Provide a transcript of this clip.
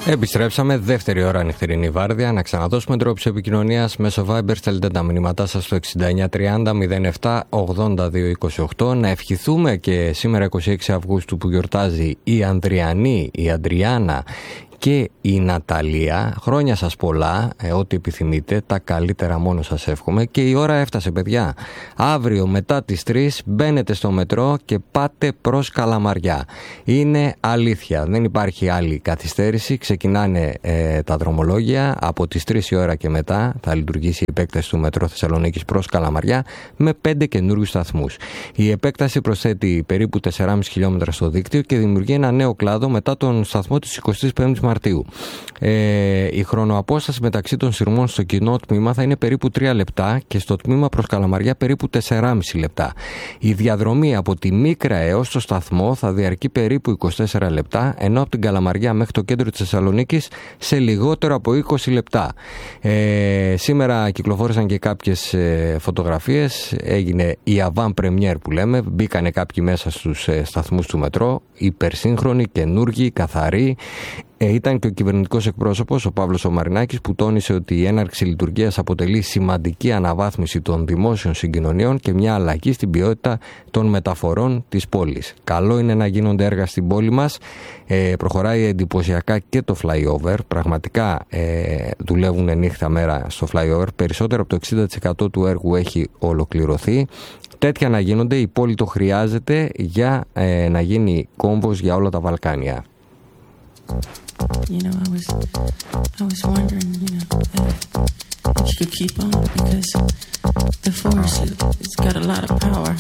Επιστρέψαμε, δεύτερη ώρα νυχτερινή βάρδια. Να ξαναδώσουμε τρόπους επικοινωνίας μέσω Viber. Στέλνετε τα μηνύματά σας στο 6930 07 82 28. Να ευχηθούμε και σήμερα 26 Αυγούστου που γιορτάζει η Ανδριανή, η Αντριάννα και η Ναταλία. Χρόνια σας πολλά, ό,τι επιθυμείτε, τα καλύτερα μόνο σας εύχομαι. Και η ώρα έφτασε, παιδιά. Αύριο μετά τις 3 μπαίνετε στο μετρό και πάτε προς Καλαμαριά. Είναι αλήθεια, δεν υπάρχει άλλη καθυστέρηση. Ξεκινάνε τα δρομολόγια από τις 3 η ώρα και μετά θα λειτουργήσει η επέκταση του μετρό Θεσσαλονίκης προς Καλαμαριά με 5 καινούριους σταθμούς. Η επέκταση προσθέτει περίπου 4,5 χιλιόμετρα στο δίκτυο και δημιουργεί ένα νέο κλάδο μετά τον σταθμό της 25ης Μαρτίου. Η χρονοαπόσταση μεταξύ των σειρμών στο κοινό τμήμα θα είναι περίπου 3 λεπτά και στο τμήμα προς Καλαμαριά περίπου 4,5 λεπτά. Η διαδρομή από τη Μίκρα έως το σταθμό θα διαρκεί περίπου 24 λεπτά, ενώ από την Καλαμαριά μέχρι το κέντρο της Θεσσαλονίκης σε λιγότερο από 20 λεπτά. Σήμερα κυκλοφόρησαν και κάποιες φωτογραφίες, έγινε η avant première που λέμε, μπήκανε κάποιοι μέσα στους σταθμούς του μετρό, υπερσύγχρονοι, καινούργοι, καθαροί. Ήταν και ο κυβερνητικός εκπρόσωπος, ο Παύλος ο Μαρινάκης, που τόνισε ότι η έναρξη λειτουργίας αποτελεί σημαντική αναβάθμιση των δημόσιων συγκοινωνιών και μια αλλαγή στην ποιότητα των μεταφορών της πόλης. Καλό είναι να γίνονται έργα στην πόλη μας. Προχωράει εντυπωσιακά και το flyover. Πραγματικά δουλεύουν νύχτα μέρα στο flyover. Περισσότερο από το 60% του έργου έχει ολοκληρωθεί. Τέτοια να γίνονται, η πόλη το χρειάζεται για να γίνει κόμβος για όλα τα Βαλκάνια. You know, I was wondering, if you could keep on, because the force, it's got a lot of power.